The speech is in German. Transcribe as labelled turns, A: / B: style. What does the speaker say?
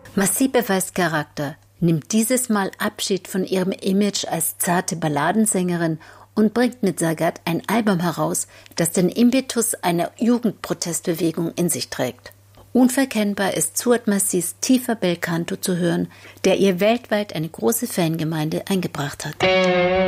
A: Masih beweist Charakter, nimmt dieses Mal Abschied von ihrem Image als zarte Balladensängerin und bringt mit Sagat ein Album heraus, das den Impetus einer Jugendprotestbewegung in sich trägt. Unverkennbar ist Suad Masihs tiefer Belcanto zu hören, der ihr weltweit eine große Fangemeinde eingebracht hat.